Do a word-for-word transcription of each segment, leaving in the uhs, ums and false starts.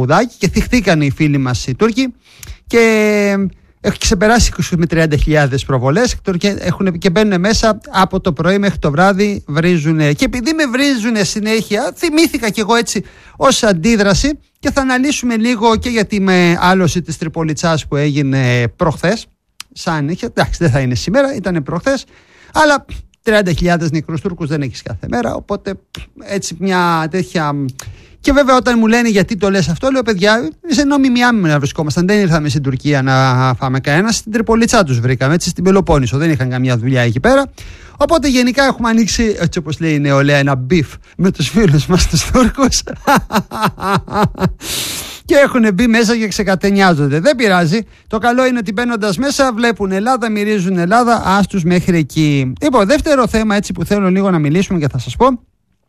τραγουδάκι και θυχθήκαν οι φίλοι μας οι Τούρκοι και έχει ξεπεράσει είκοσι με τριάντα χιλιάδες προβολές και, και μπαίνουν μέσα από το πρωί μέχρι το βράδυ, βρίζουν. Και επειδή με βρίζουν συνέχεια, θυμήθηκα κι εγώ έτσι ως αντίδραση και θα αναλύσουμε λίγο και για τη με άλωση της Τριπολιτσάς που έγινε προχθές. Σαν είχε, εντάξει, δεν θα είναι σήμερα, ήταν προχθές, αλλά τριάντα χιλιάδες νεκρούς Τούρκους δεν έχεις κάθε μέρα, οπότε έτσι μια τέτοια. Και βέβαια όταν μου λένε γιατί το λες αυτό, λέω παιδιά, σε νόμιμη άμυνα να βρισκόμασταν. Δεν ήρθαμε στην Τουρκία να φάμε κανένα, στην Τριπολιτσά τους βρήκαμε, έτσι στην Πελοπόννησο. Δεν είχαν καμιά δουλειά εκεί πέρα. Οπότε γενικά έχουμε ανοίξει, έτσι όπως λέει η νεολαία, ένα μπιφ με τους φίλους μας τους Τούρκους. Και έχουν μπει μέσα και ξεκατενιάζονται. Δεν πειράζει. Το καλό είναι ότι μπαίνοντας μέσα βλέπουν Ελλάδα, μυρίζουν Ελλάδα, άστους μέχρι εκεί. Λοιπόν, δεύτερο θέμα έτσι που θέλω λίγο να μιλήσουμε και θα σας πω.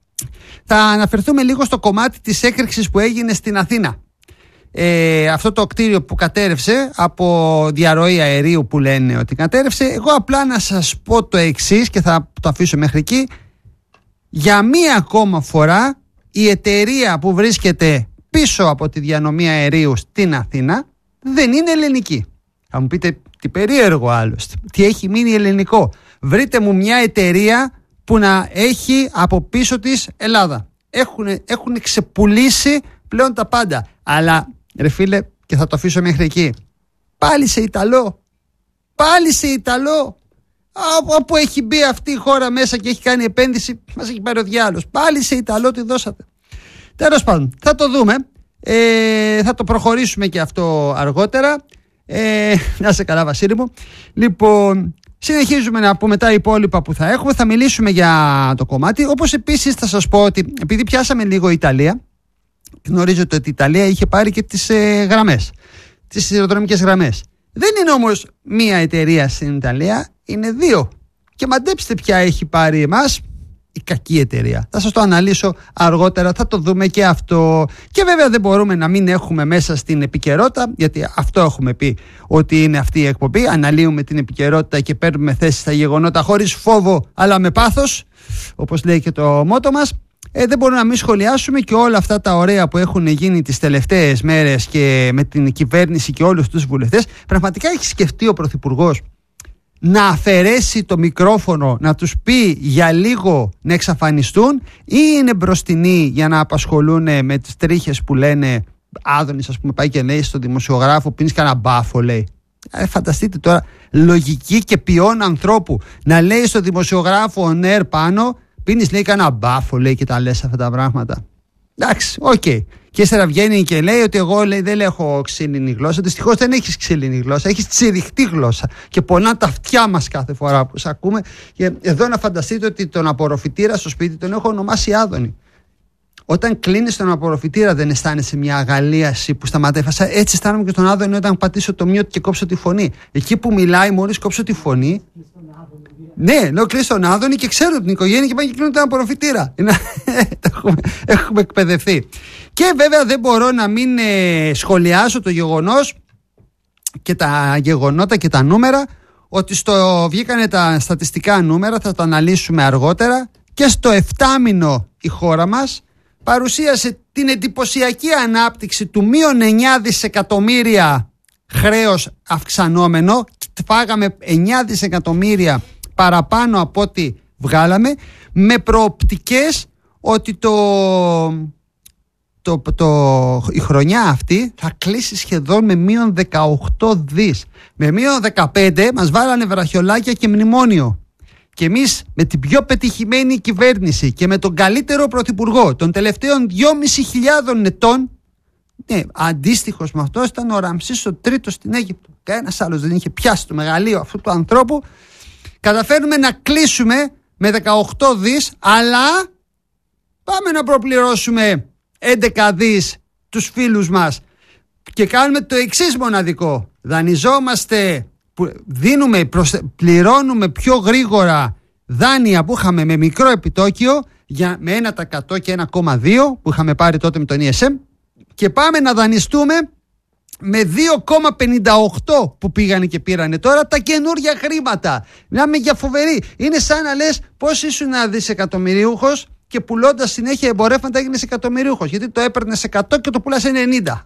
Θα αναφερθούμε λίγο στο κομμάτι της έκρηξης που έγινε στην Αθήνα. Ε, αυτό το κτίριο που κατέρευσε από διαρροή αερίου που λένε ότι κατέρευσε. Εγώ απλά να σας πω το εξής και θα το αφήσω μέχρι εκεί. Για μία ακόμα φορά η εταιρεία που βρίσκεται πίσω από τη διανομή αερίου στην Αθήνα δεν είναι ελληνική. Θα μου πείτε τι περίεργο άλλωστε. Τι έχει μείνει ελληνικό. Βρείτε μου μια εταιρεία που να έχει από πίσω της Ελλάδα. Έχουν, έχουν ξεπουλήσει πλέον τα πάντα. Αλλά ρε φίλε, και θα το αφήσω μέχρι εκεί, πάλι σε Ιταλό. Πάλι σε Ιταλό. Όπου έχει μπει αυτή η χώρα μέσα και έχει κάνει επένδυση, μας έχει πάρει ο διάλογος. Πάλι σε Ιταλό τη δώσατε. Τέλος πάντων, θα το δούμε. Ε, θα το προχωρήσουμε και αυτό αργότερα. Ε, να είσαι καλά Βασίλη μου. Λοιπόν, συνεχίζουμε να πούμε τα υπόλοιπα που θα έχουμε. Θα μιλήσουμε για το κομμάτι. Όπως επίσης θα σας πω ότι επειδή πιάσαμε λίγο Ιταλία, γνωρίζετε ότι η Ιταλία είχε πάρει και τις ε, γραμμές, τις σιδηροδρομικές γραμμές. Δεν είναι όμως μία εταιρεία στην Ιταλία, είναι δύο. Και μαντέψτε ποια έχει πάρει εμάς. Η κακή εταιρεία. Θα σας το αναλύσω αργότερα, θα το δούμε και αυτό. Και βέβαια δεν μπορούμε να μην έχουμε μέσα στην επικαιρότητα, γιατί αυτό έχουμε πει ότι είναι αυτή η εκπομπή. Αναλύουμε την επικαιρότητα και παίρνουμε θέση στα γεγονότα χωρίς φόβο αλλά με πάθος, όπως λέει και το μότο μας. Ε, δεν μπορούμε να μην σχολιάσουμε και όλα αυτά τα ωραία που έχουν γίνει τις τελευταίες μέρες και με την κυβέρνηση και όλους τους βουλευτές. Πραγματικά έχει σκεφτεί ο Πρωθυπουργός να αφαιρέσει το μικρόφωνο, να τους πει για λίγο να εξαφανιστούν, ή είναι μπροστινοί για να απασχολούν με τις τρίχες που λένε. Άδωνης ας πούμε πάει και λέει στον δημοσιογράφο, πίνεις κανένα μπάφο λέει. Ε, φανταστείτε τώρα λογική και ποιόν ανθρώπου να λέει στον δημοσιογράφο ο Νέρ πάνω, πίνεις λέει κανένα μπάφο λέει και τα λες αυτά τα πράγματα. Εντάξει, οκ. Okay. Και ύστερα βγαίνει και λέει ότι εγώ λέει, δεν έχω ξύλινη γλώσσα. Δυστυχώς δεν έχεις ξύλινη γλώσσα, έχεις τσιριχτή γλώσσα. Και πονά τα αυτιά μας κάθε φορά που σε ακούμε. Και εδώ να φανταστείτε ότι τον απορροφητήρα στο σπίτι τον έχω ονομάσει Άδωνη. Όταν κλείνεις τον απορροφητήρα, δεν αισθάνεσαι μια αγαλίαση που σταματάει. Έτσι αισθάνομαι και τον Άδωνη όταν πατήσω το mute και κόψω τη φωνή. Εκεί που μιλάει, μόλις κόψω τη φωνή. Ναι, λέω κλείσει τον Άδωνη και ξέρω την οικογένεια και πάει και κλείνουν τον απορροφητήρα. έχουμε, έχουμε εκπαιδευτεί. Και βέβαια δεν μπορώ να μην ε, σχολιάσω το γεγονός και τα γεγονότα και τα νούμερα, ότι στο, βγήκανε τα στατιστικά νούμερα, θα τα αναλύσουμε αργότερα, και στο εφτάμηνο η χώρα μας παρουσίασε την εντυπωσιακή ανάπτυξη του μείον εννιά δισεκατομμύρια χρέος αυξανόμενο. Φάγαμε εννιά δισεκατομμύρια παραπάνω από ό,τι βγάλαμε, με προοπτικές ότι το, το, το, η χρονιά αυτή θα κλείσει σχεδόν με μείον δεκαοκτώ δις. Με μείον δεκαπέντε μας βάλανε βραχιολάκια και μνημόνιο. Και εμείς με την πιο πετυχημένη κυβέρνηση και με τον καλύτερο πρωθυπουργό των τελευταίων δυόμισι χιλιάδων ετών, ναι, αντίστοιχος με αυτό ήταν ο Ραμσής ο τρίτος στην Αίγυπτο. Κανένας άλλος δεν είχε πιάσει το μεγαλείο αυτού του ανθρώπου. Καταφέρνουμε να κλείσουμε με δεκαοκτώ δις, αλλά πάμε να προπληρώσουμε έντεκα δις τους φίλους μας και κάνουμε το εξής μοναδικό. Δανειζόμαστε, δίνουμε, προστε, πληρώνουμε πιο γρήγορα δάνεια που είχαμε με μικρό επιτόκιο για, με ένα τοις εκατό και ένα κόμμα δύο τοις εκατό που είχαμε πάρει τότε με τον ι ες εμ, και πάμε να δανειστούμε με δύο κόμμα πενήντα οκτώ που πήγανε και πήρανε τώρα τα καινούργια χρήματα. Μιλάμε για φοβερή. Είναι σαν να λες πώς ήσουν ένα δισεκατομμυρίουχος και πουλώντας συνέχεια εμπορεύματα έγινες εκατομμυρίουχος. Γιατί το έπαιρνες εκατό και το πουλάς ενενήντα.